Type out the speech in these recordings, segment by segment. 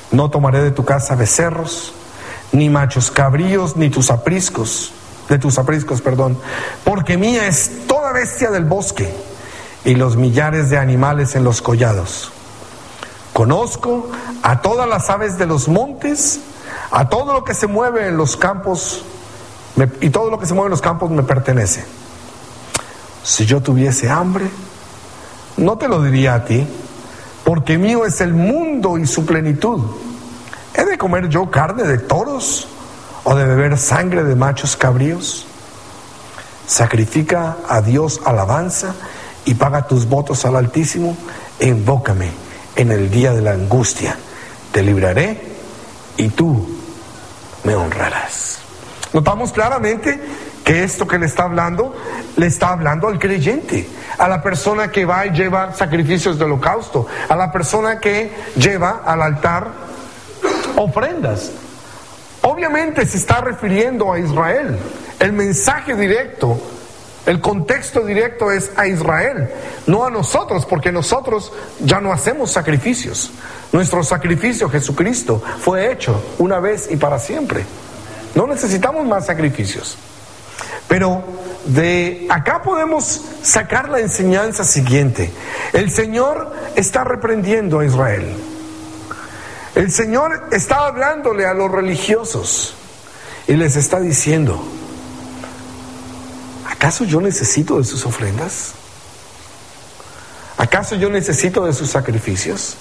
No tomaré de tu casa becerros, ni machos cabríos, ni tus apriscos, porque mía es toda bestia del bosque y los millares de animales en los collados. Conozco a todas las aves de los montes, a todo lo que se mueve en los campos, y todo lo que se mueve en los campos me pertenece. Si yo tuviese hambre, no te lo diría a ti, porque mío es el mundo y su plenitud. ¿He de comer yo carne de toros o de beber sangre de machos cabríos? Sacrifica a Dios alabanza y paga tus votos al Altísimo. Invócame en el día de la angustia. Te libraré y tú me honrarás. Notamos claramente que esto que le está hablando al creyente, a la persona que va y lleva sacrificios de holocausto, a la persona que lleva al altar ofrendas. Obviamente se está refiriendo a Israel. El mensaje directo, el contexto directo es a Israel, no a nosotros, porque nosotros ya no hacemos sacrificios. Nuestro sacrificio, Jesucristo, fue hecho una vez y para siempre. No necesitamos más sacrificios. Pero de acá podemos sacar la enseñanza siguiente. El Señor está reprendiendo a Israel. El Señor está hablándole a los religiosos y les está diciendo: ¿acaso yo necesito de sus ofrendas? ¿Acaso yo necesito de sus sacrificios?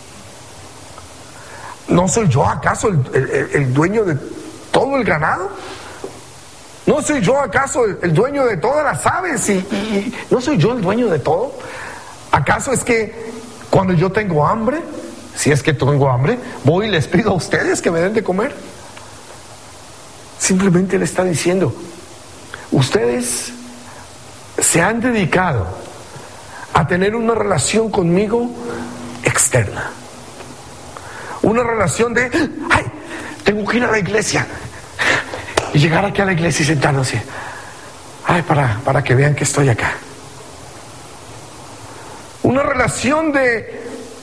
¿No soy yo acaso el dueño de todo el ganado? ¿No soy yo acaso el dueño de todas las aves? ¿Y no soy yo el dueño de todo? ¿Acaso es que cuando yo tengo hambre, si es que tengo hambre, voy y les pido a ustedes que me den de comer? Simplemente le está diciendo: ustedes se han dedicado a tener una relación conmigo externa, una relación de ¡ay! Tengo que ir a la iglesia, y llegar aquí a la iglesia y sentarnos para que vean que estoy acá. Una relación de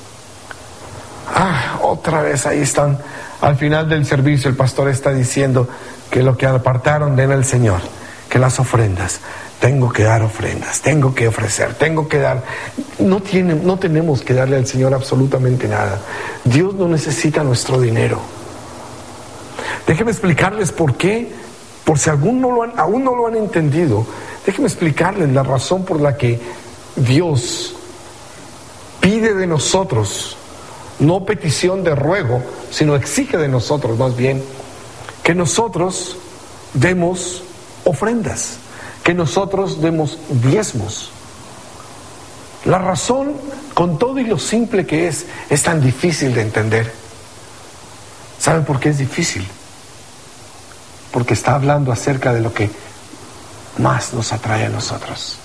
otra vez ahí están. Al final del servicio el pastor está diciendo que lo que apartaron den al Señor, que las ofrendas. Tengo que dar ofrendas, tengo que ofrecer, tengo que dar. No tenemos que darle al Señor absolutamente nada. Dios no necesita nuestro dinero. Déjenme explicarles por qué, por si aún no lo han entendido. Déjenme explicarles la razón por la que Dios pide de nosotros, no petición de ruego, sino exige de nosotros más bien, que nosotros demos ofrendas, que nosotros demos diezmos. La razón, con todo y lo simple que es tan difícil de entender. ¿Saben por qué es difícil? Porque está hablando acerca de lo que más nos atrae a nosotros.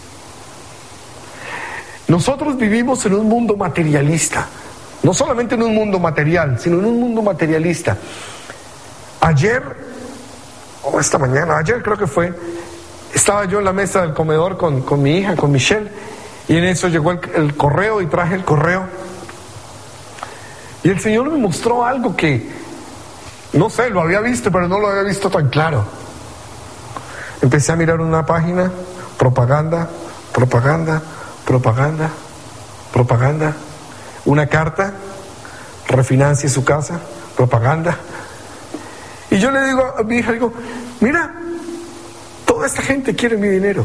Nosotros vivimos en un mundo materialista, no solamente en un mundo material, sino en un mundo materialista. Ayer creo que fue, estaba yo en la mesa del comedor con mi hija, con Michelle, y en eso llegó el correo y traje el correo. Y el Señor me mostró algo que, no sé, lo había visto, pero no lo había visto tan claro. Empecé a mirar una página, propaganda, una carta, refinancie su casa, propaganda. Y yo le digo a mi hija, mira, toda esta gente quiere mi dinero.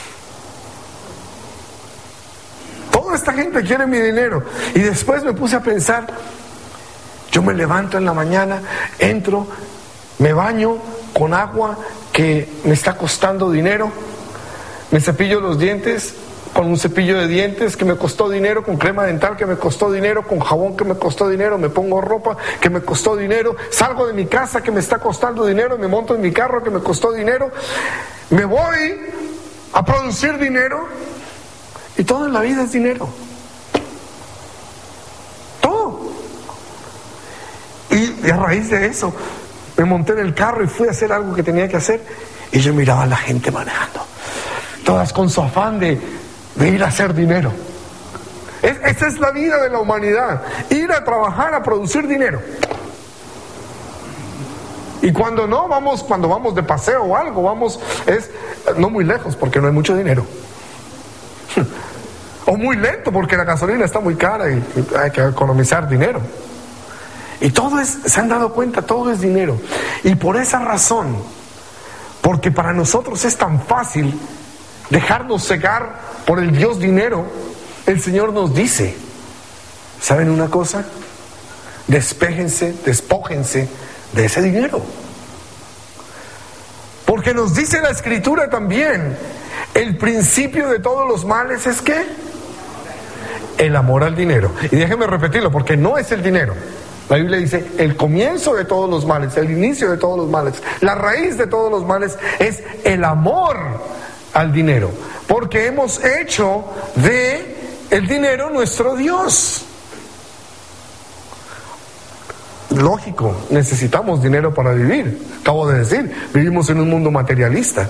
Toda esta gente quiere mi dinero. Y después me puse a pensar, yo me levanto en la mañana, entro, me baño con agua que me está costando dinero, me cepillo los dientes con un cepillo de dientes que me costó dinero, con crema dental que me costó dinero, con jabón que me costó dinero, me pongo ropa que me costó dinero, salgo de mi casa que me está costando dinero, me monto en mi carro que me costó dinero, me voy a producir dinero, y todo en la vida es dinero. Todo. Y a raíz de eso me monté en el carro y fui a hacer algo que tenía que hacer, y yo miraba a la gente manejando, todas con su afán de ir a hacer dinero. Esa es la vida de la humanidad, ir a trabajar, a producir dinero. Y cuando vamos de paseo o algo, no muy lejos porque no hay mucho dinero. O muy lento porque la gasolina está muy cara y hay que economizar dinero. Y se han dado cuenta, todo es dinero. Y por esa razón, porque para nosotros es tan fácil dejarnos cegar por el Dios dinero, el Señor nos dice, ¿saben una cosa? Despójense de ese dinero. Porque nos dice la Escritura también, el principio de todos los males es ¿qué? El amor al dinero. Y déjenme repetirlo, porque no es el dinero. La Biblia dice, el comienzo de todos los males, el inicio de todos los males, la raíz de todos los males es el amor al dinero. Porque hemos hecho de el dinero nuestro Dios. Lógico, necesitamos dinero para vivir. Acabo de decir, vivimos en un mundo materialista.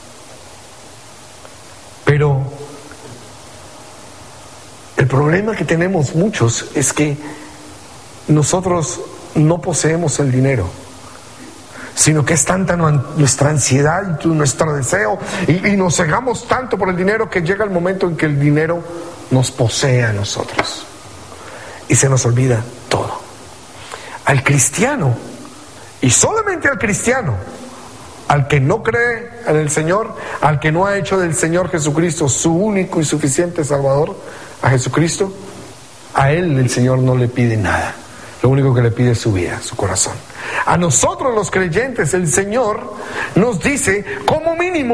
Pero el problema que tenemos muchos es que nosotros no poseemos el dinero, sino que es tanta nuestra ansiedad y nuestro deseo y nos cegamos tanto por el dinero que llega el momento en que el dinero nos posee a nosotros y se nos olvida todo. Al cristiano, y solamente al cristiano, al que no cree en el Señor, al que no ha hecho del Señor Jesucristo su único y suficiente Salvador, a Jesucristo, a Él el Señor no le pide nada. Lo único que le pide es su vida, su corazón. A nosotros los creyentes, el Señor nos dice, como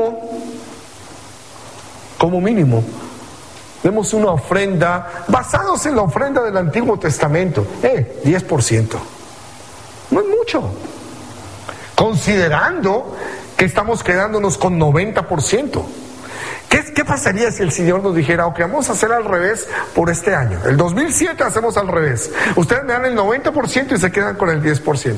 mínimo, demos una ofrenda, basados en la ofrenda del Antiguo Testamento, 10%. No es mucho, considerando que estamos quedándonos con 90%. ¿Qué pasaría si el Señor nos dijera, ok, vamos a hacer al revés por este año? El 2007 hacemos al revés. Ustedes me dan el 90% y se quedan con el 10%.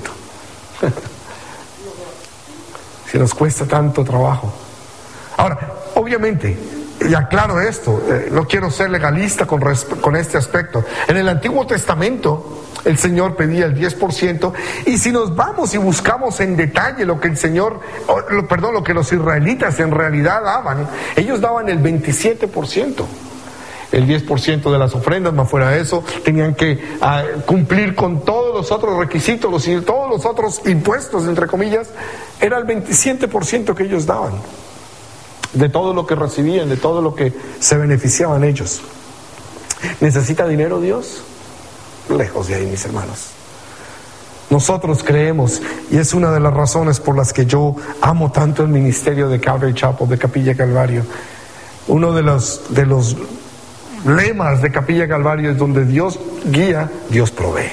Si nos cuesta tanto trabajo. Ahora, obviamente, y aclaro esto, no quiero ser legalista con este aspecto. En el Antiguo Testamento, el Señor pedía el 10%, y si nos vamos y buscamos en detalle lo que lo que los israelitas en realidad daban, ellos daban el 27%. El 10% de las ofrendas, más fuera de eso, tenían que cumplir con todos los otros requisitos, todos los otros impuestos, entre comillas, era el 27% que ellos daban, de todo lo que recibían, de todo lo que se beneficiaban ellos. ¿Necesita dinero Dios? Lejos de ahí, mis hermanos. Nosotros creemos, y es una de las razones por las que yo amo tanto el ministerio de Calvary Chapel, de Capilla Calvario. Uno de los lemas de Capilla Calvario es: donde Dios guía, Dios provee.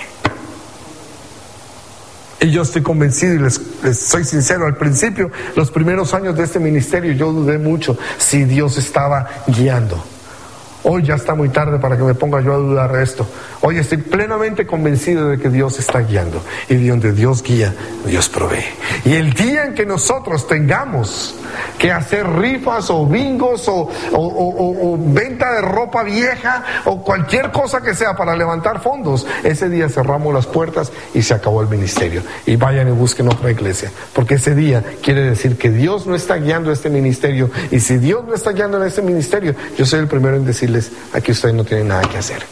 Y yo estoy convencido, y les soy sincero, al principio, los primeros años de este ministerio, yo dudé mucho si Dios estaba guiando. Hoy ya está muy tarde para que me ponga yo a dudar de esto. Hoy estoy plenamente convencido de que Dios está guiando. Y de donde Dios guía, Dios provee. Y el día en que nosotros tengamos que hacer rifas o bingos o venta de ropa vieja o cualquier cosa que sea para levantar fondos, ese día cerramos las puertas y se acabó el ministerio. Y vayan y busquen otra iglesia. Porque ese día quiere decir que Dios no está guiando este ministerio. Y si Dios no está guiando en este ministerio, yo soy el primero en decirles: aquí ustedes no tienen nada que hacer.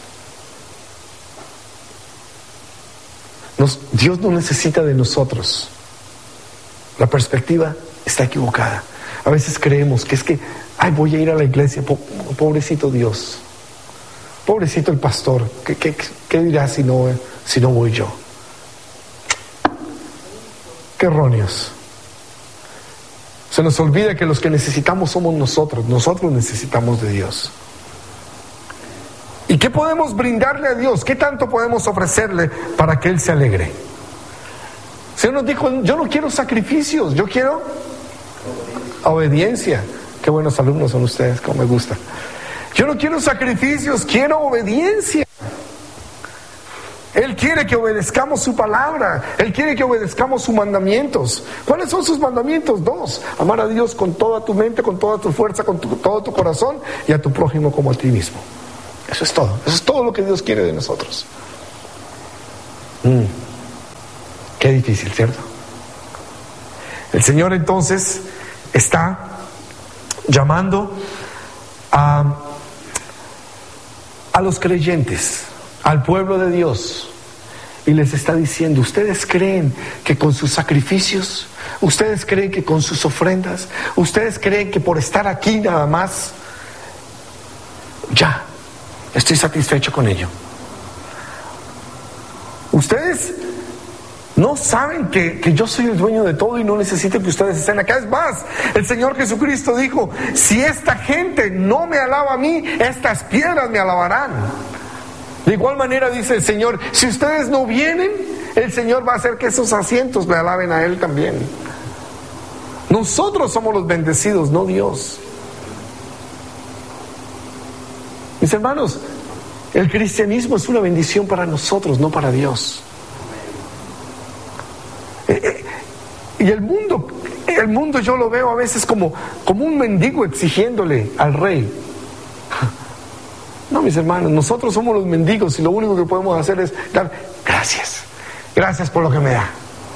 Dios no necesita de nosotros. La perspectiva está equivocada. A veces creemos que es que, voy a ir a la iglesia, pobrecito Dios, pobrecito el pastor, ¿qué dirá si no voy yo? Qué erróneos. Se nos olvida que los que necesitamos somos nosotros necesitamos de Dios. ¿Y qué podemos brindarle a Dios? ¿Qué tanto podemos ofrecerle para que Él se alegre? El Señor nos dijo: yo no quiero sacrificios, yo quiero obediencia. Qué buenos alumnos son ustedes, cómo me gusta. Yo no quiero sacrificios, quiero obediencia. Él quiere que obedezcamos su palabra. Él quiere que obedezcamos sus mandamientos. ¿Cuáles son sus mandamientos? 2. Amar a Dios con toda tu mente, con toda tu fuerza, con todo tu corazón, y a tu prójimo como a ti mismo. Eso es todo. Eso es todo lo que Dios quiere de nosotros. Qué difícil, ¿cierto? El Señor entonces está llamando a los creyentes, al pueblo de Dios, y les está diciendo: ¿ustedes creen que con sus sacrificios, ustedes creen que con sus ofrendas, ustedes creen que por estar aquí nada más, ya estoy satisfecho con ello? Ustedes no saben que yo soy el dueño de todo y no necesito que ustedes estén acá. Es más, el Señor Jesucristo dijo: si esta gente no me alaba a mí, estas piedras me alabarán. De igual manera dice el Señor: si ustedes no vienen, el Señor va a hacer que esos asientos le alaben a Él también. Nosotros somos los bendecidos, no Dios. Mis hermanos, el cristianismo es una bendición para nosotros, no para Dios. Y el mundo yo lo veo a veces como un mendigo exigiéndole al rey. No, mis hermanos, nosotros somos los mendigos y lo único que podemos hacer es dar gracias por lo que me da.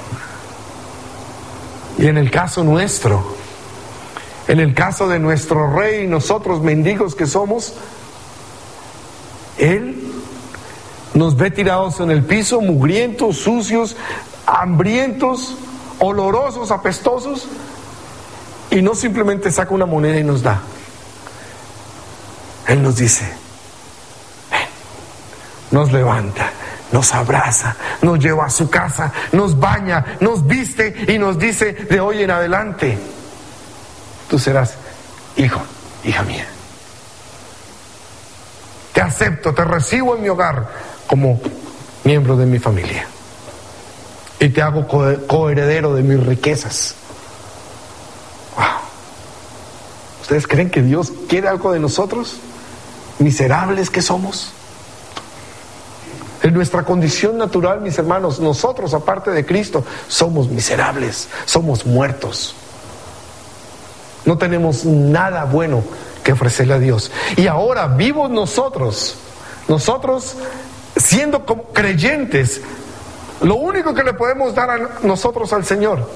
Y en el caso nuestro, en el caso de nuestro rey, nosotros mendigos que somos, Él nos ve tirados en el piso, mugrientos, sucios, hambrientos, olorosos, apestosos, y no simplemente saca una moneda y nos da. Él nos dice: ven, nos levanta, nos abraza, nos lleva a su casa, nos baña, nos viste y nos dice: de hoy en adelante tú serás hijo, hija mía. Te acepto, te recibo en mi hogar como miembro de mi familia. Y te hago coheredero de mis riquezas. Wow. ¿Ustedes creen que Dios quiere algo de nosotros? Miserables que somos. En nuestra condición natural, mis hermanos, nosotros, aparte de Cristo, somos miserables, somos muertos. No tenemos nada bueno que ofrecerle a Dios. Y ahora, vivos nosotros siendo como creyentes, lo único que le podemos dar a nosotros al Señor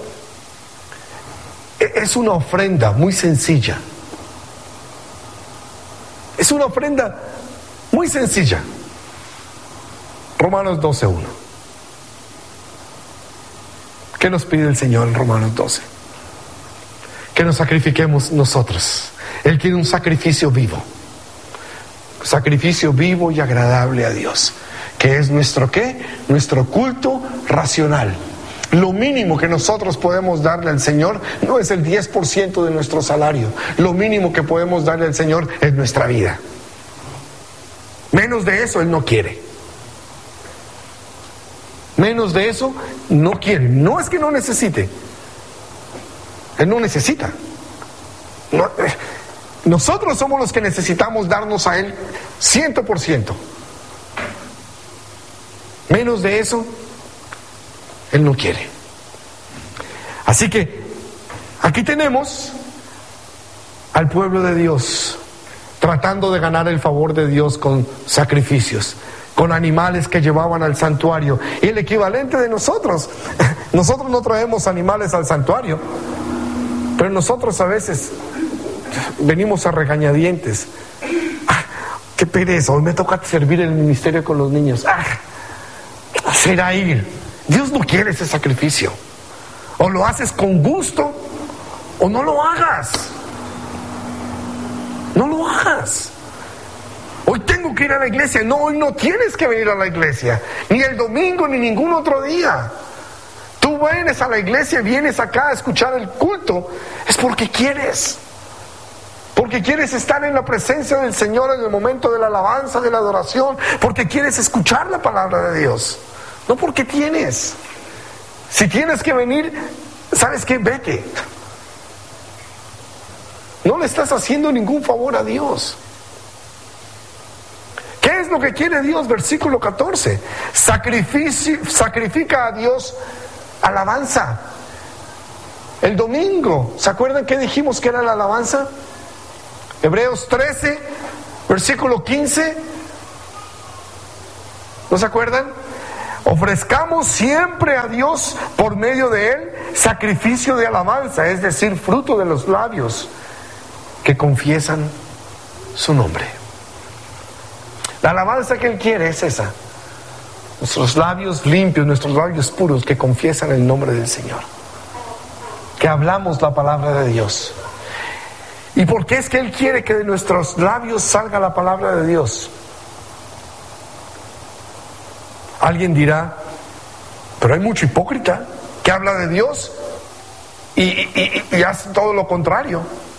es una ofrenda muy sencilla. Es una ofrenda muy sencilla. Romanos 12:1. ¿Qué nos pide el Señor en Romanos 12? Que nos sacrifiquemos nosotros. Él quiere un sacrificio vivo. Sacrificio vivo y agradable a Dios. ¿Qué es nuestro qué? Nuestro culto racional. Lo mínimo que nosotros podemos darle al Señor no es el 10% de nuestro salario. Lo mínimo que podemos darle al Señor es nuestra vida. Menos de eso Él no quiere. Menos de eso no quiere. No es que no necesite. Él no necesita. No, nosotros somos los que necesitamos darnos a Él 100%. Menos de eso Él no quiere. Así que aquí tenemos al pueblo de Dios tratando de ganar el favor de Dios con sacrificios, con animales que llevaban al santuario. Y el equivalente de nosotros no traemos animales al santuario, pero nosotros a veces venimos a regañadientes. Qué pereza, hoy me toca servir el ministerio con los niños. Será ir. Dios no quiere ese sacrificio. O lo haces con gusto o no lo hagas. No lo hagas. Hoy tengo que ir a la iglesia. No, hoy no tienes que venir a la iglesia, ni el domingo ni ningún otro día. Tú vienes a la iglesia, vienes acá a escuchar el culto, es porque quieres estar en la presencia del Señor en el momento de la alabanza, de la adoración, porque quieres escuchar la palabra de Dios, no porque tienes. Si tienes que venir, ¿sabes qué? Vete. No le estás haciendo ningún favor a Dios. ¿Qué es lo que quiere Dios? Versículo 14. Sacrifica a Dios alabanza. El domingo, ¿se acuerdan qué dijimos que era la alabanza? Hebreos 13, versículo 15. ¿No se acuerdan? Ofrezcamos siempre a Dios por medio de Él sacrificio de alabanza, es decir, fruto de los labios que confiesan su nombre. La alabanza que Él quiere es esa. Nuestros labios limpios, nuestros labios puros que confiesan el nombre del Señor. Que hablamos la palabra de Dios. ¿Y por qué es que Él quiere que de nuestros labios salga la palabra de Dios? Alguien dirá, pero hay mucho hipócrita que habla de Dios y hace todo lo contrario.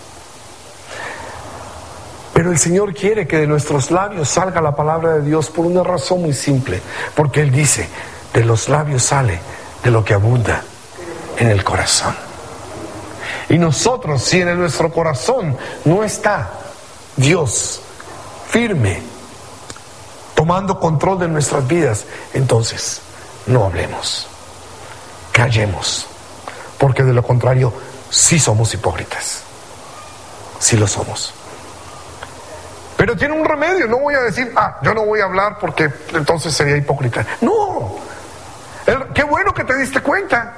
Pero el Señor quiere que de nuestros labios salga la palabra de Dios por una razón muy simple. Porque Él dice, de los labios sale de lo que abunda en el corazón. Y nosotros, si en nuestro corazón no está Dios firme, tomando control de nuestras vidas, entonces no hablemos, callemos, porque de lo contrario sí somos hipócritas, sí lo somos. Pero tiene un remedio. No voy a decir, yo no voy a hablar porque entonces sería hipócrita. No, qué bueno que te diste cuenta.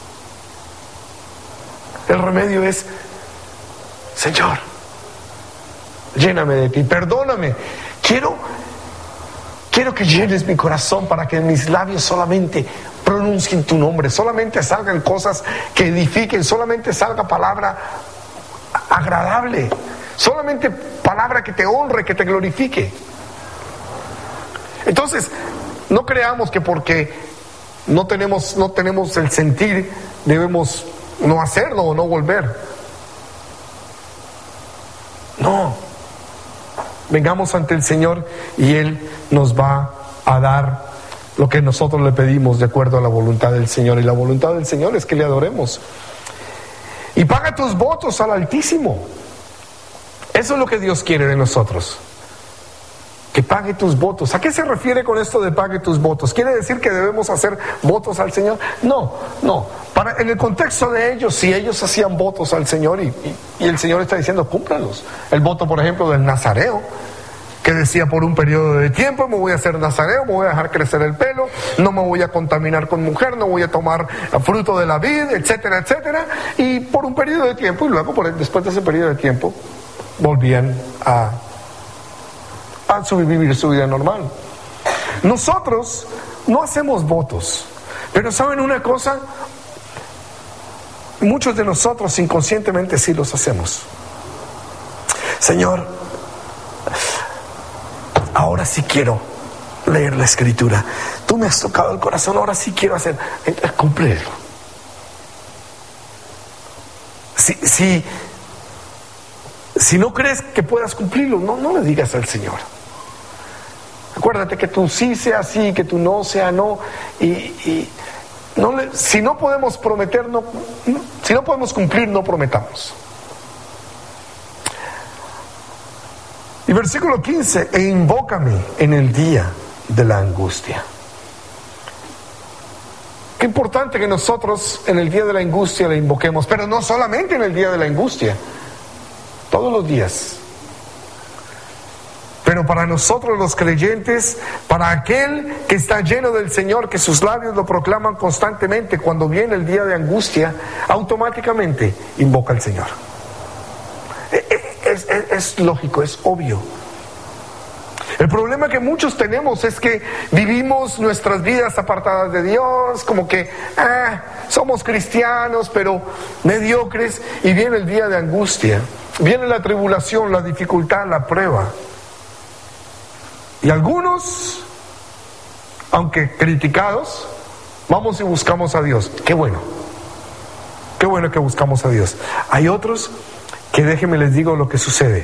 El remedio es, Señor, lléname de ti, perdóname, quiero que llenes mi corazón para que en mis labios solamente pronuncien tu nombre, solamente salgan cosas que edifiquen, solamente salga palabra agradable, solamente palabra que te honre, que te glorifique. Entonces, no creamos que porque no tenemos el sentir, debemos no hacerlo o no volver. No. Vengamos ante el Señor y Él nos va a dar lo que nosotros le pedimos de acuerdo a la voluntad del Señor. Y la voluntad del Señor es que le adoremos. Y paga tus votos al Altísimo. Eso es lo que Dios quiere de nosotros. Que pague tus votos. ¿A qué se refiere con esto de pague tus votos? ¿Quiere decir que debemos hacer votos al Señor? No. En el contexto de ellos, si ellos hacían votos al Señor y el Señor está diciendo, cúmplalos. El voto, por ejemplo, del nazareo, que decía por un periodo de tiempo, me voy a hacer nazareo, me voy a dejar crecer el pelo, no me voy a contaminar con mujer, no voy a tomar fruto de la vid, etcétera, etcétera. Y por un periodo de tiempo, y luego después de ese periodo de tiempo, volvían a vivir su vida normal. Nosotros no hacemos votos, pero ¿saben una cosa? Muchos de nosotros inconscientemente sí los hacemos. Señor, ahora sí quiero leer la Escritura. Tú me has tocado el corazón, ahora sí quiero hacer. Cumplirlo. Si no crees que puedas cumplirlo, no le digas al Señor. Acuérdate que tú sí sea sí, que tú no sea no. Si no podemos prometer, si no podemos cumplir, no prometamos. Y versículo 15, e invócame en el día de la angustia. Qué importante que nosotros en el día de la angustia le invoquemos, pero no solamente en el día de la angustia, todos los días. Pero para nosotros los creyentes, para aquel que está lleno del Señor, que sus labios lo proclaman constantemente, cuando viene el día de angustia, automáticamente invoca al Señor. Es lógico, es obvio. El problema que muchos tenemos es que vivimos nuestras vidas apartadas de Dios, como que somos cristianos, pero mediocres, y viene el día de angustia, viene la tribulación, la dificultad, la prueba. Y algunos, aunque criticados, vamos y buscamos a Dios. Qué bueno que buscamos a Dios. Hay otros que, déjenme les digo lo que sucede.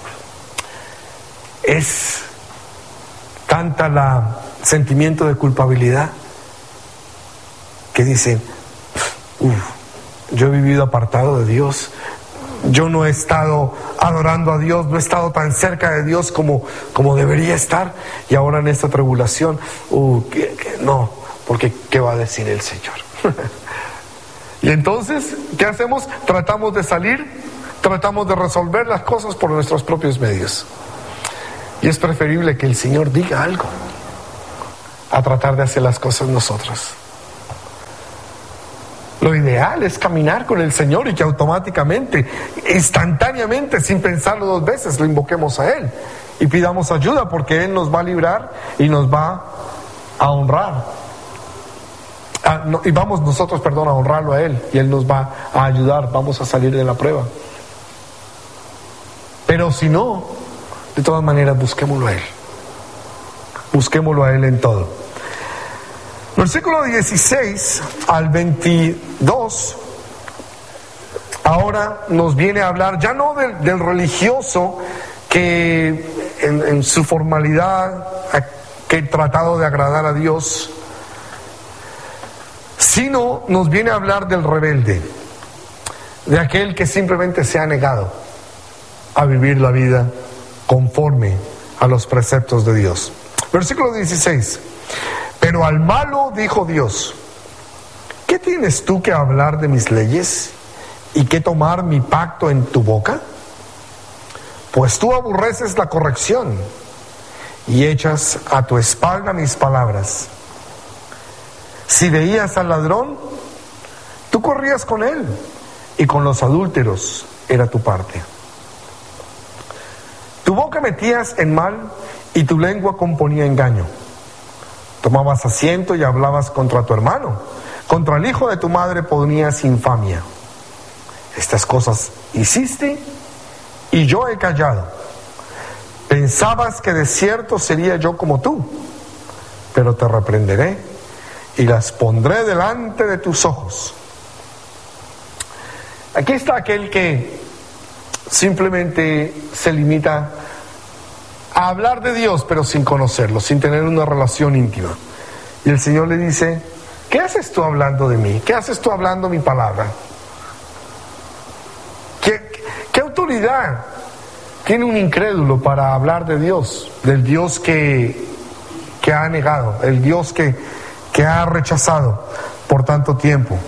Es tanta la sentimiento de culpabilidad que dicen, yo he vivido apartado de Dios, yo no he estado adorando a Dios, no he estado tan cerca de Dios como debería estar, y ahora en esta tribulación, no, porque ¿qué va a decir el Señor? Y entonces, ¿qué hacemos? Tratamos de salir, tratamos de resolver las cosas por nuestros propios medios. Y es preferible que el Señor diga algo. a tratar de hacer las cosas nosotros. Lo ideal es caminar con el Señor y que automáticamente, instantáneamente, sin pensarlo dos veces, lo invoquemos a Él y pidamos ayuda, porque Él nos va a librar y nos va a honrar. Y vamos nosotros, a honrarlo a Él, y Él nos va a ayudar, vamos a salir de la prueba. Pero si no, de todas maneras, busquémoslo a Él. Busquémoslo a Él en todo. Versículo 16 al 22, ahora nos viene a hablar ya no del religioso que en su formalidad, que ha tratado de agradar a Dios, sino nos viene a hablar del rebelde, de aquel que simplemente se ha negado a vivir la vida conforme a los preceptos de Dios. Versículo 16. Pero al malo dijo Dios: ¿qué tienes tú que hablar de mis leyes y que tomar mi pacto en tu boca? Pues tú aborreces la corrección y echas a tu espalda mis palabras. Si veías al ladrón, tú corrías con él, y con los adúlteros era tu parte. Tu boca metías en mal y tu lengua componía engaño. Tomabas asiento y hablabas contra tu hermano, contra el hijo de tu madre ponías infamia. Estas cosas hiciste y yo he callado. Pensabas que de cierto sería yo como tú, pero te reprenderé y las pondré delante de tus ojos. Aquí está aquel que simplemente se limita a hablar de Dios, pero sin conocerlo, sin tener una relación íntima. Y el Señor le dice: ¿qué haces tú hablando de mí? ¿Qué haces tú hablando mi palabra? ¿Qué autoridad tiene un incrédulo para hablar de Dios? Del Dios que ha negado, el Dios que ha rechazado por tanto tiempo.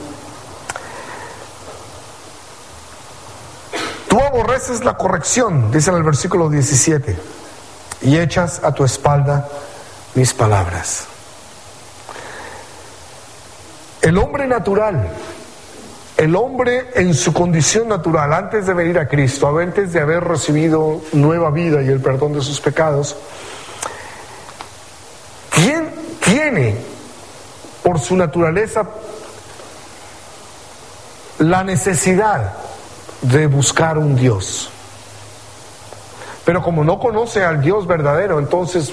Tú aborreces la corrección, dice en el versículo 17, y echas a tu espalda mis palabras. El hombre natural, el hombre en su condición natural, antes de venir a Cristo, antes de haber recibido nueva vida y el perdón de sus pecados, tiene por su naturaleza la necesidad de buscar un Dios. Pero como no conoce al Dios verdadero, entonces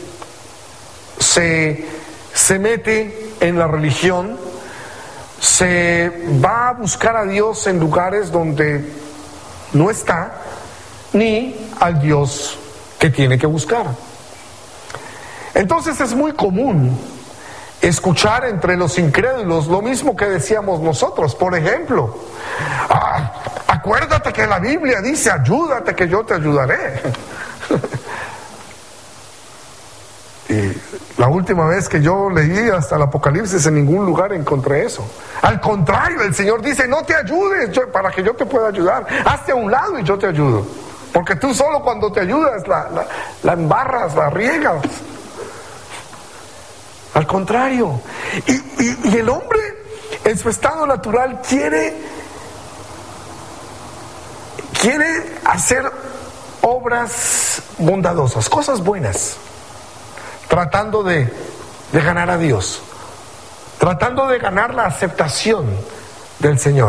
se mete en la religión, se va a buscar a Dios en lugares donde no está, ni al Dios que tiene que buscar. Entonces es muy común escuchar entre los incrédulos lo mismo que decíamos nosotros. Por ejemplo, acuérdate que la Biblia dice: ayúdate que yo te ayudaré. Y la última vez que yo leí hasta el Apocalipsis, en ningún lugar encontré eso. Al contrario, el Señor dice: no te ayudes para que yo te pueda ayudar, hazte a un lado y yo te ayudo, porque tú solo cuando te ayudas la embarras, la riegas. Al contrario, y el hombre en su estado natural quiere hacer obras bondadosas, cosas buenas, tratando de ganar a Dios, tratando de ganar la aceptación del Señor.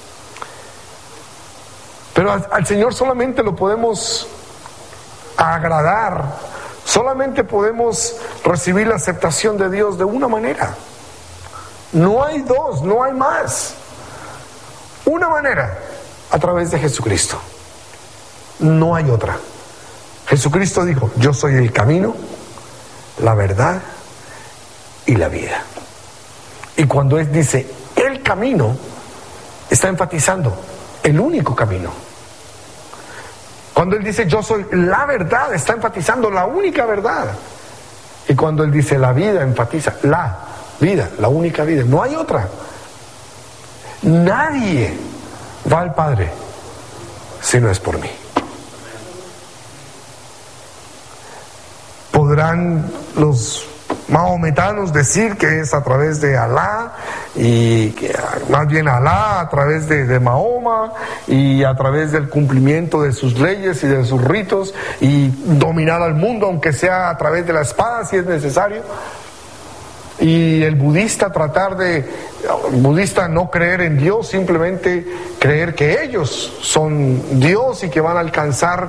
Pero al Señor solamente lo podemos agradar, solamente podemos recibir la aceptación de Dios de una manera. No hay dos, no hay más. Una manera, a través de Jesucristo. No hay otra. Jesucristo dijo: yo soy el camino, la verdad y la vida. Y cuando Él dice el camino, está enfatizando el único camino. Cuando Él dice yo soy la verdad, está enfatizando la única verdad. Y cuando Él dice la vida, enfatiza la vida, la única vida. No hay otra. Nadie va al Padre si no es por mí. Podrán los mahometanos decir que es a través de Alá, y que más bien Alá a través de Mahoma, y a través del cumplimiento de sus leyes y de sus ritos, y dominar al mundo aunque sea a través de la espada si es necesario. Y el budista budista no creer en Dios, simplemente creer que ellos son Dios y que van a alcanzar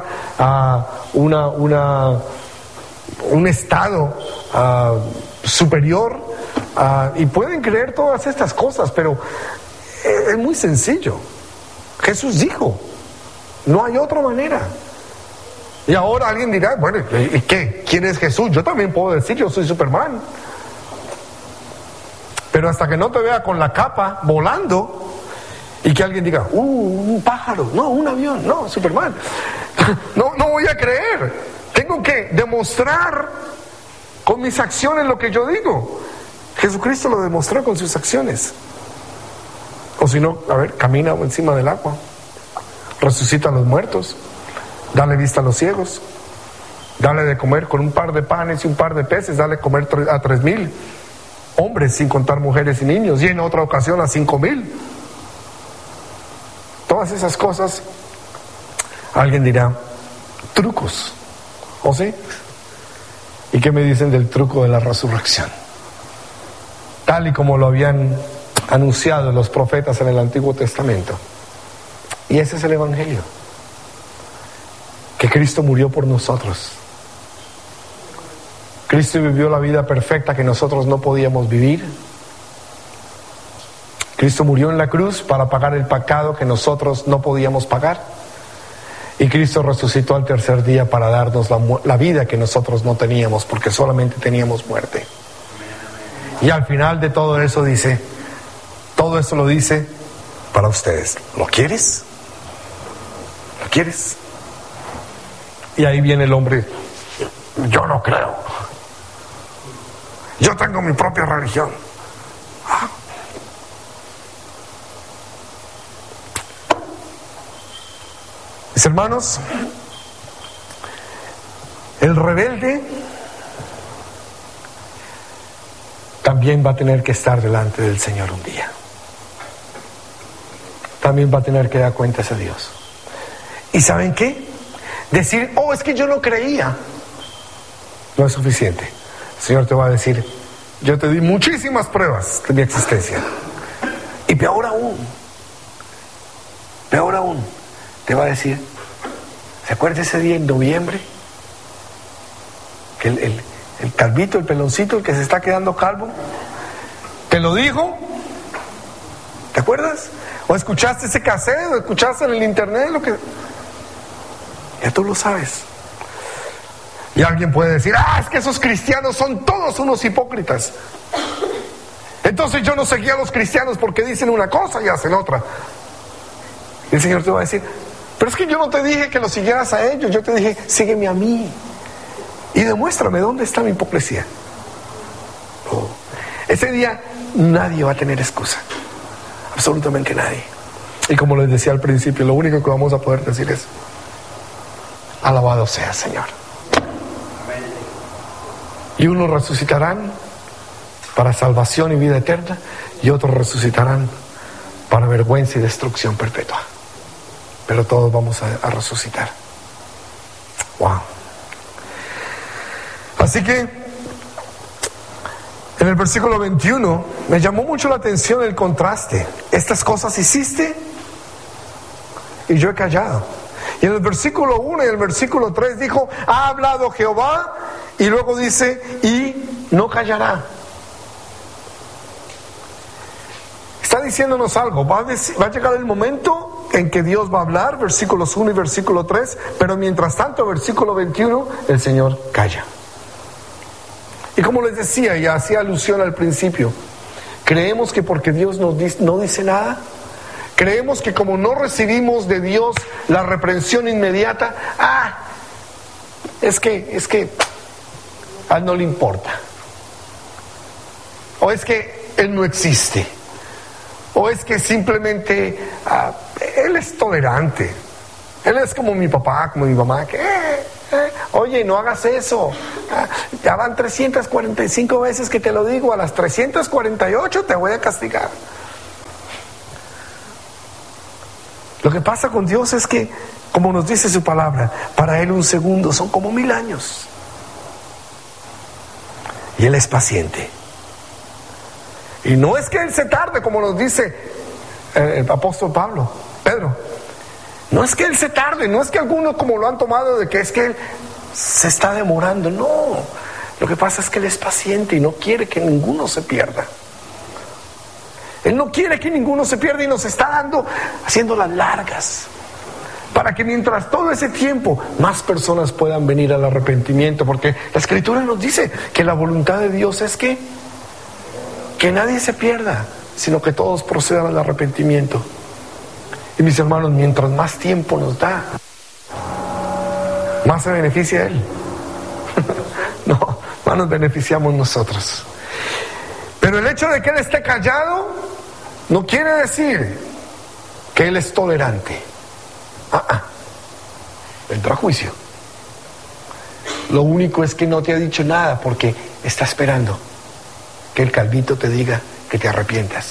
un estado superior, y pueden creer todas estas cosas, pero es muy sencillo. Jesús dijo, no hay otra manera. Y ahora alguien dirá, bueno, ¿y qué? ¿Quién es Jesús? Yo también puedo decir, yo soy Superman. Pero hasta que no te vea con la capa volando y que alguien diga, un pájaro, no, un avión, no, Superman, no voy a creer. Tengo que demostrar con mis acciones lo que yo digo. Jesucristo lo demostró con sus acciones. O si no, a ver, camina encima del agua, resucita a los muertos, dale vista a los ciegos, dale de comer con un par de panes y un par de peces, dale comer a 3,000 hombres, sin contar mujeres y niños, y en otra ocasión a 5,000. Todas esas cosas, alguien dirá, trucos, ¿o sí? ¿Y qué me dicen del truco de la resurrección? Tal y como lo habían anunciado los profetas en el Antiguo Testamento. Y ese es el Evangelio, que Cristo murió por nosotros. Cristo vivió la vida perfecta que nosotros no podíamos vivir. Cristo murió en la cruz para pagar el pecado que nosotros no podíamos pagar. Y Cristo resucitó al tercer día para darnos la vida que nosotros no teníamos, porque solamente teníamos muerte. Y al final de todo eso dice, todo eso lo dice para ustedes. ¿Lo quieres? ¿Lo quieres? Y ahí viene el hombre, yo no creo. Yo tengo mi propia religión. Mis hermanos, el rebelde también va a tener que estar delante del Señor un día. También va a tener que dar cuentas a Dios. ¿Y saben qué? Decir, es que yo no creía, no es suficiente. El Señor te va a decir, yo te di muchísimas pruebas de mi existencia. Y peor aún, te va a decir, ¿se acuerda ese día en noviembre? Que el calvito, el peloncito, el que se está quedando calvo, ¿te lo dijo? ¿Te acuerdas? ¿O escuchaste ese cassette? ¿O escuchaste en el internet lo que...? Ya tú lo sabes. Y alguien puede decir, es que esos cristianos son todos unos hipócritas. Entonces yo no seguía a los cristianos porque dicen una cosa y hacen otra. Y el Señor te va a decir, pero es que yo no te dije que los siguieras a ellos, yo te dije, sígueme a mí. Y demuéstrame dónde está mi hipocresía. Ese día nadie va a tener excusa. Absolutamente nadie. Y como les decía al principio, lo único que vamos a poder decir es, alabado sea Señor. Y unos resucitarán para salvación y vida eterna, y otros resucitarán para vergüenza y destrucción perpetua. Pero todos vamos a resucitar. Wow. Así que en el versículo 21 me llamó mucho la atención el contraste. Estas cosas hiciste y yo he callado. Y en el versículo 1 y el versículo 3 dijo, ha hablado Jehová, y luego dice, y no callará. Está diciéndonos algo. Va a llegar el momento en que Dios va a hablar, versículos 1 y versículo 3, pero mientras tanto, versículo 21, el Señor calla. Y como les decía, y hacía alusión al principio, creemos que porque Dios no dice nada, creemos que como no recibimos de Dios la reprensión inmediata, es que a Él no le importa, o es que Él no existe, o es que simplemente Él es tolerante, Él es como mi papá, como mi mamá, que Oye, no hagas eso. Ya van 345 veces que te lo digo, a las 348 te voy a castigar. Lo que pasa con Dios es que, como nos dice su palabra, para Él un segundo son como 1000 años. Y Él es paciente. Y no es que Él se tarde, como nos dice el apóstol Pedro. No es que Él se tarde, no es que algunos como lo han tomado de que es que Él se está demorando. No, lo que pasa es que Él es paciente y no quiere que ninguno se pierda. Él no quiere que ninguno se pierda y nos está haciendo las largas, para que mientras todo ese tiempo más personas puedan venir al arrepentimiento, porque la Escritura nos dice que la voluntad de Dios es que nadie se pierda, sino que todos procedan al arrepentimiento. Y mis hermanos, mientras más tiempo nos da, más se beneficia Él. No, más nos beneficiamos nosotros. Pero el hecho de que Él esté callado no quiere decir que Él es tolerante. Entra a juicio. Lo único es que no te ha dicho nada porque está esperando que el calvito te diga que te arrepientas,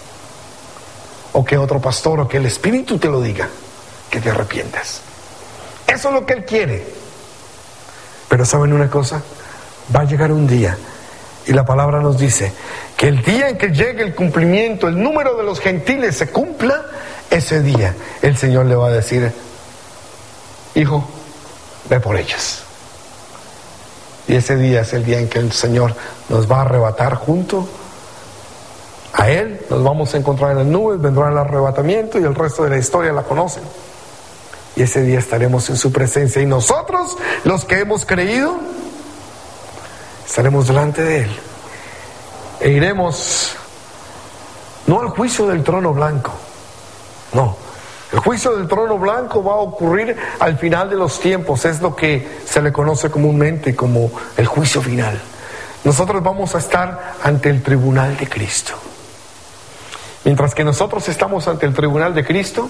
o que otro pastor o que el Espíritu te lo diga, que te arrepientas. Eso es lo que Él quiere. Pero ¿saben una cosa? Va a llegar un día, y la palabra nos dice que el día en que llegue el cumplimiento, el número de los gentiles se cumpla, ese día el Señor le va a decir: hijo, ve por ellos. Y ese día es el día en que el Señor nos va a arrebatar junto a Él. Nos vamos a encontrar en las nubes, vendrá el arrebatamiento y el resto de la historia la conocen. Y ese día estaremos en su presencia, y nosotros, los que hemos creído, estaremos delante de Él e iremos no al juicio del trono blanco, no. El juicio del trono blanco va a ocurrir al final de los tiempos. Es lo que se le conoce comúnmente como el juicio final. Nosotros vamos a estar ante el tribunal de Cristo. Mientras que nosotros estamos ante el tribunal de Cristo,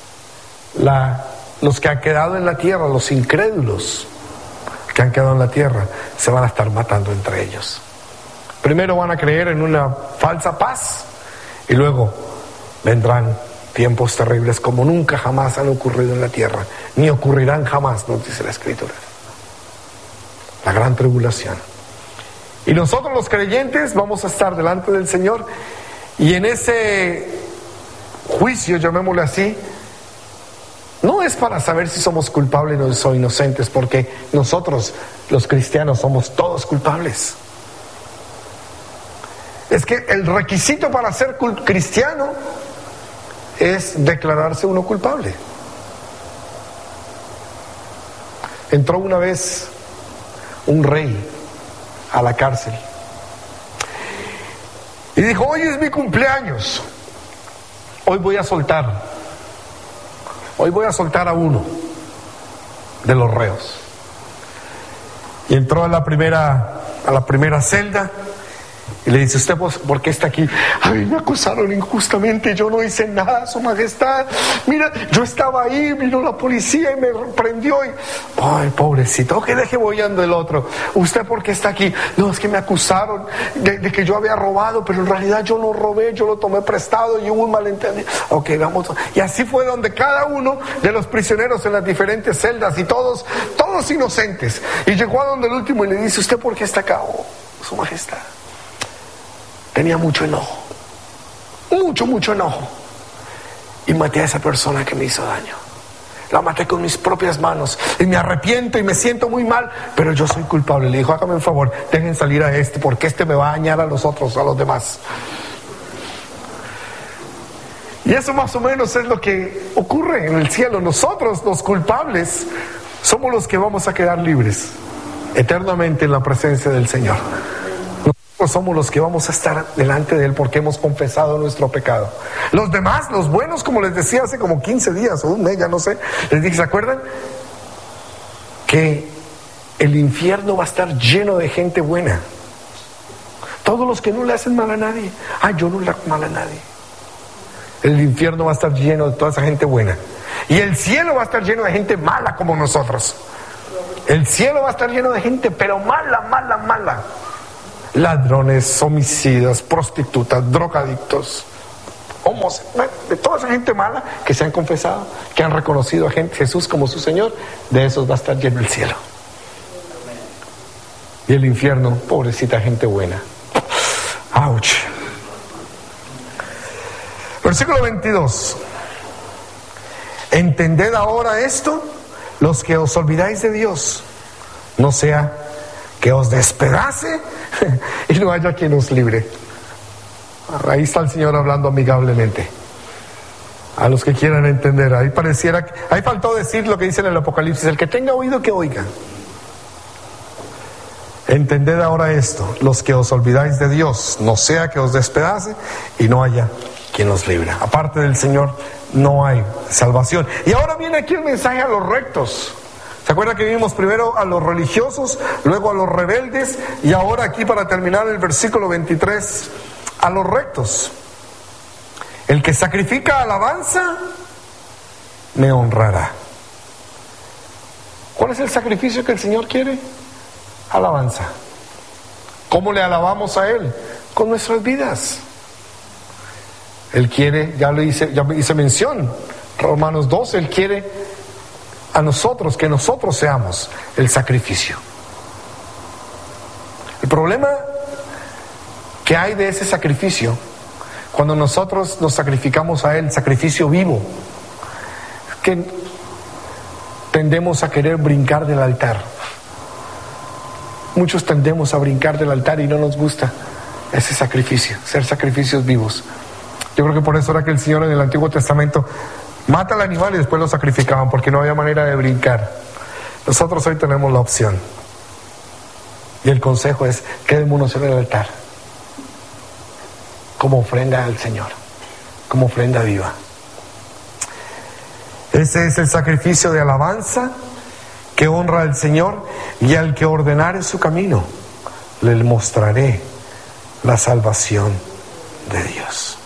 los que han quedado en la tierra, los incrédulos que han quedado en la tierra, se van a estar matando entre ellos. Primero van a creer en una falsa paz, y luego vendrán tiempos terribles como nunca jamás han ocurrido en la tierra, ni ocurrirán jamás, nos dice la Escritura. La gran tribulación. Y nosotros los creyentes vamos a estar delante del Señor, y en ese juicio, llamémosle así, no es para saber si somos culpables o inocentes, porque nosotros los cristianos somos todos culpables. Es que el requisito para ser cristiano es declararse uno culpable. Entró una vez un rey a la cárcel y dijo: hoy es mi cumpleaños, hoy voy a soltar a uno de los reos. Y entró a la primera celda y le dice: ¿usted por qué está aquí? Ay, me acusaron injustamente, yo no hice nada, Su Majestad. Mira, yo estaba ahí, vino la policía y me prendió. Ay, pobrecito, que deje bollando el otro. ¿Usted por qué está aquí? No, es que me acusaron de que yo había robado, pero en realidad yo no robé, yo lo tomé prestado y hubo un malentendido. Ok, vamos. Y así fue donde cada uno de los prisioneros en las diferentes celdas, y todos inocentes. Y llegó a donde el último y le dice: ¿usted por qué está acá? Oh, Su Majestad, tenía mucho enojo, mucho enojo, y maté a esa persona que me hizo daño. La maté con mis propias manos y me arrepiento y me siento muy mal, pero yo soy culpable. Le dijo: hágame un favor, dejen salir a este, porque este me va a dañar a los otros, a los demás. Y eso más o menos es lo que ocurre en el cielo. Nosotros, los culpables, somos los que vamos a quedar libres eternamente en la presencia del Señor. Nosotros somos los que vamos a estar delante de Él porque hemos confesado nuestro pecado. Los demás, los buenos, como les decía hace como 15 días o un mes, ya no sé, les dije: ¿se acuerdan? Que el infierno va a estar lleno de gente buena. Todos los que no le hacen mal a nadie. Yo no le hago mal a nadie. El infierno va a estar lleno de toda esa gente buena. Y el cielo va a estar lleno de gente mala como nosotros. El cielo va a estar lleno de gente, pero mala, mala, mala. Ladrones, homicidas, prostitutas, drogadictos, de toda esa gente mala que se han confesado, que han reconocido a Jesús como su Señor, de esos va a estar lleno el cielo. Y el infierno, pobrecita gente buena. ¡Auch! Versículo 22. Entended ahora esto, los que os olvidáis de Dios, no sea que os despedace y no haya quien os libre. Ahí está el Señor hablando amigablemente a los que quieran entender. Ahí faltó decir lo que dice en el Apocalipsis: el que tenga oído que oiga. Entended ahora esto, los que os olvidáis de Dios, no sea que os despedace y no haya quien os libre. Aparte del Señor no hay salvación. Y ahora viene aquí el mensaje a los rectos. ¿Se acuerdan que vimos primero a los religiosos, luego a los rebeldes, y ahora aquí para terminar el versículo 23, a los rectos? El que sacrifica alabanza me honrará. ¿Cuál es el sacrificio que el Señor quiere? Alabanza. ¿Cómo le alabamos a Él? Con nuestras vidas. Él quiere, ya hice mención, Romanos 12, Él quiere a nosotros, que nosotros seamos el sacrificio. El problema que hay de ese sacrificio, cuando nosotros nos sacrificamos a Él, sacrificio vivo, es que tendemos a querer brincar del altar. Muchos tendemos a brincar del altar y no nos gusta ese sacrificio, ser sacrificios vivos. Yo creo que por eso era que el Señor en el Antiguo Testamento mata al animal y después lo sacrificaban, porque no había manera de brincar. Nosotros hoy tenemos la opción. Y el consejo es: quedémonos en el altar, como ofrenda al Señor, como ofrenda viva. Ese es el sacrificio de alabanza que honra al Señor, y al que ordenare su camino, le mostraré la salvación de Dios.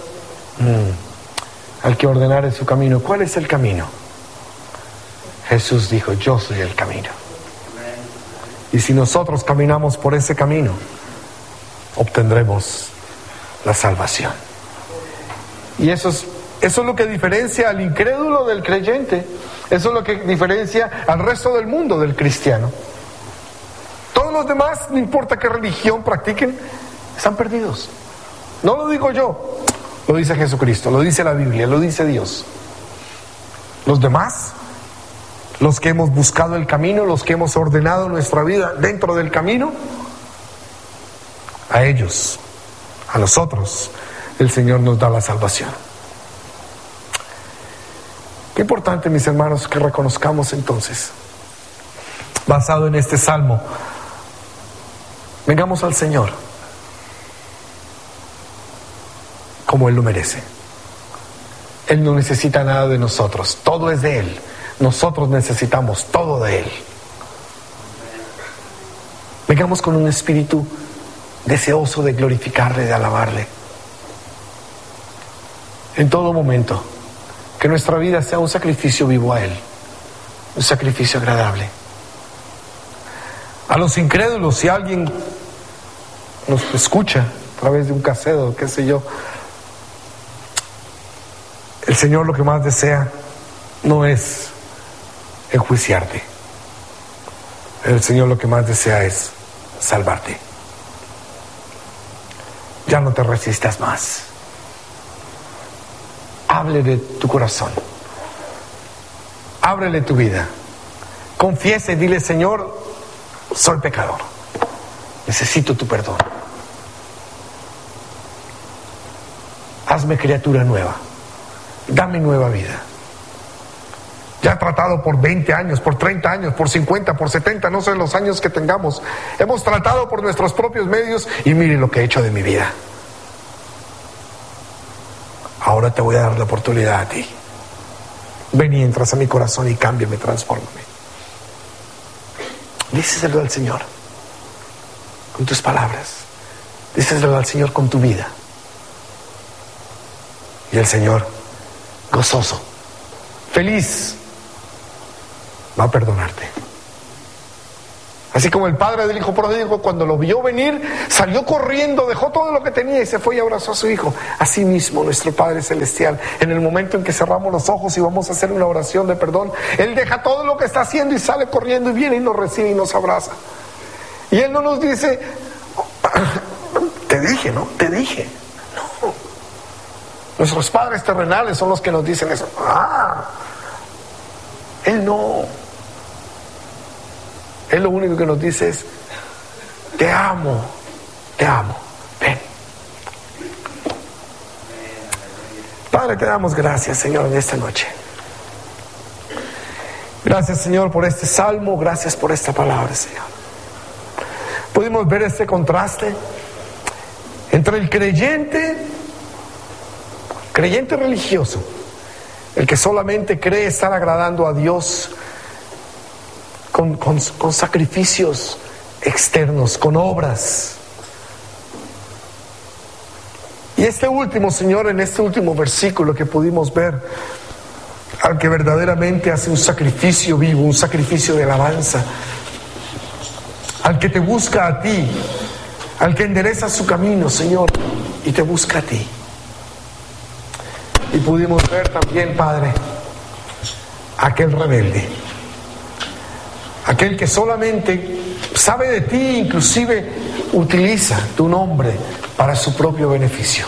Al que ordenare su camino. ¿Cuál es el camino? Jesús dijo: yo soy el camino. Y si nosotros caminamos por ese camino, obtendremos la salvación. Y eso es lo que diferencia al incrédulo del creyente. Eso es lo que diferencia al resto del mundo del cristiano. Todos los demás, no importa qué religión practiquen, están perdidos. No lo digo yo, lo dice Jesucristo, lo dice la Biblia, lo dice Dios. Los demás, los que hemos buscado el camino, los que hemos ordenado nuestra vida dentro del camino, a ellos, a nosotros, el Señor nos da la salvación. Qué importante, mis hermanos, que reconozcamos entonces, basado en este salmo, vengamos al Señor como Él lo merece. Él no necesita nada de nosotros, todo es de Él. Nosotros necesitamos todo de Él. Vengamos con un espíritu deseoso de glorificarle, de alabarle. En todo momento, que nuestra vida sea un sacrificio vivo a Él, un sacrificio agradable. A los incrédulos, si alguien nos escucha a través de un casero, qué sé yo, el Señor lo que más desea no es enjuiciarte. El Señor lo que más desea es salvarte. Ya no te resistas más. Hable de tu corazón. Ábrele tu vida. Confiese, dile: Señor, soy pecador. Necesito tu perdón. Hazme criatura nueva. Dame nueva vida. Ya he tratado por 20 años, por 30 años, por 50, por 70, no sé los años que tengamos. Hemos tratado por nuestros propios medios y mire lo que he hecho de mi vida. Ahora te voy a dar la oportunidad a ti. Ven y entras a mi corazón y cámbiame, transfórmame. Díselo al Señor con tus palabras. Díselo al Señor con tu vida. Y el Señor, gozoso, feliz, va a perdonarte. Así como el padre del hijo pródigo, cuando lo vio venir, salió corriendo, dejó todo lo que tenía y se fue y abrazó a su hijo. Así mismo nuestro Padre Celestial, en el momento en que cerramos los ojos y vamos a hacer una oración de perdón, Él deja todo lo que está haciendo y sale corriendo y viene y nos recibe y nos abraza. Y Él no nos dice, te dije, ¿no? Te dije. No. Nuestros padres terrenales son los que nos dicen eso. Él no. Él lo único que nos dice es, te amo, ven. Padre, te damos gracias, Señor, en esta noche. Gracias, Señor, por este salmo, gracias por esta palabra, Señor. Pudimos ver este contraste entre el creyente religioso, el que solamente cree estar agradando a Dios con sacrificios externos, con obras. Y este último, Señor, en este último versículo que pudimos ver, al que verdaderamente hace un sacrificio vivo, un sacrificio de alabanza, al que te busca a ti, al que endereza su camino, Señor, y te busca a ti. Y pudimos ver también, Padre, aquel rebelde, aquel que solamente sabe de ti, inclusive utiliza tu nombre para su propio beneficio.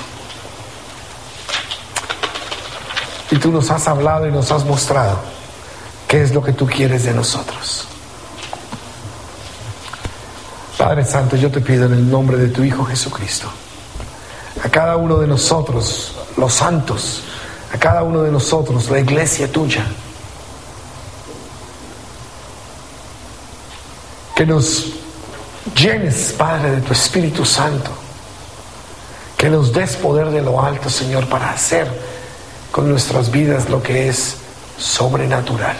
Y tú nos has hablado y nos has mostrado qué es lo que tú quieres de nosotros. Padre Santo, yo te pido en el nombre de tu Hijo Jesucristo, a cada uno de nosotros, los santos, a cada uno de nosotros, la iglesia tuya, que nos llenes, Padre, de tu Espíritu Santo, que nos des poder de lo alto, Señor, para hacer con nuestras vidas lo que es sobrenatural.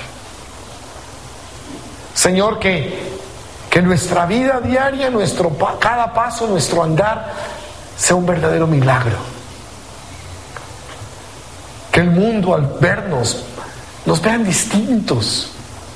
Señor, que nuestra vida diaria, cada paso, nuestro andar, sea un verdadero milagro. Que el mundo al vernos, nos vean distintos.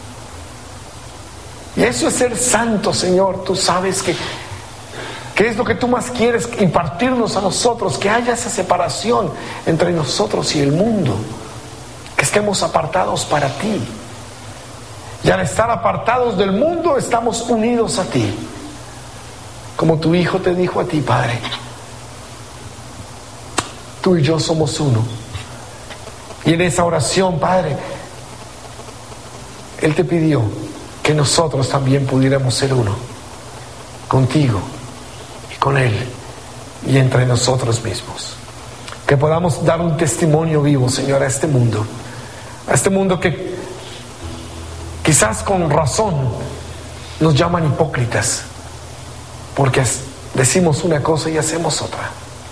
Y eso es ser santo, Señor. Tú sabes que es lo que tú más quieres, impartirnos a nosotros, que haya esa separación entre nosotros y el mundo, que estemos apartados para ti. Y al estar apartados del mundo, estamos unidos a ti. Como tu Hijo te dijo a ti, Padre, tú y yo somos uno. Y en esa oración, Padre, Él te pidió que nosotros también pudiéramos ser uno, contigo y con Él y entre nosotros mismos. Que podamos dar un testimonio vivo, Señor, a este mundo que quizás con razón nos llaman hipócritas, porque decimos una cosa y hacemos otra.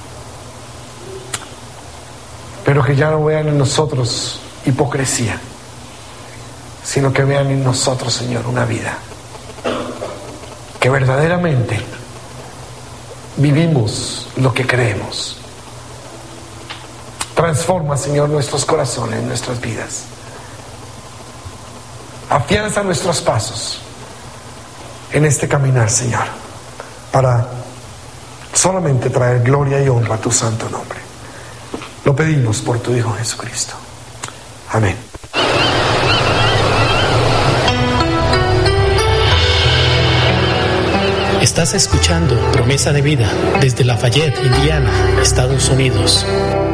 Pero que ya no vean en nosotros hipocresía, sino que vean en nosotros, Señor, una vida que verdaderamente vivimos lo que creemos. Transforma, Señor, nuestros corazones, nuestras vidas. Afianza nuestros pasos en este caminar, Señor, para solamente traer gloria y honra a tu santo nombre. Lo pedimos por tu Hijo Jesucristo. Amén. Estás escuchando Promesa de Vida desde Lafayette, Indiana, Estados Unidos.